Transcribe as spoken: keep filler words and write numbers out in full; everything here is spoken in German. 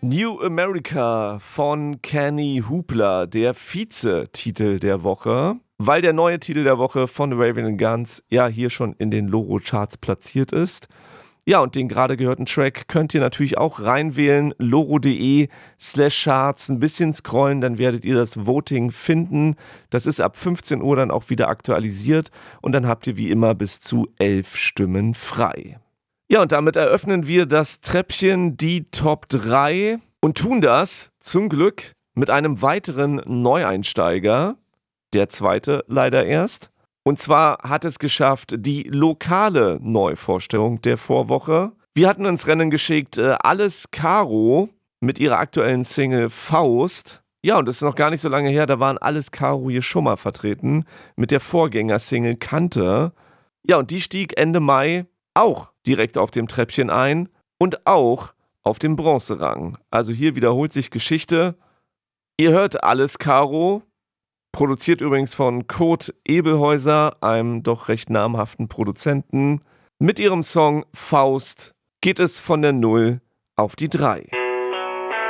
New America von Kenny Hoopla, der Vize-Titel der Woche, weil der neue Titel der Woche von Raven and Guns ja hier schon in den Loro-Charts platziert ist. Ja, und den gerade gehörten Track könnt ihr natürlich auch reinwählen, loro.de slash charts, ein bisschen scrollen, dann werdet ihr das Voting finden. Das ist ab fünfzehn Uhr dann auch wieder aktualisiert und dann habt ihr wie immer bis zu elf Stimmen frei. Ja, und damit eröffnen wir das Treppchen, die Top drei und tun das zum Glück mit einem weiteren Neueinsteiger, der zweite leider erst. Und zwar hat es geschafft, die lokale Neuvorstellung der Vorwoche. Wir hatten ins Rennen geschickt äh, Alles Caro mit ihrer aktuellen Single Faust. Ja, und das ist noch gar nicht so lange her, da waren Alles Caro hier schon mal vertreten mit der Vorgängersingle Kante. Ja, und die stieg Ende Mai auch direkt auf dem Treppchen ein und auch auf dem Bronzerang. Also hier wiederholt sich Geschichte. Ihr hört Alles Caro. Produziert übrigens von Kurt Ebelhäuser, einem doch recht namhaften Produzenten. Mit ihrem Song Faust geht es von der Null auf die drei.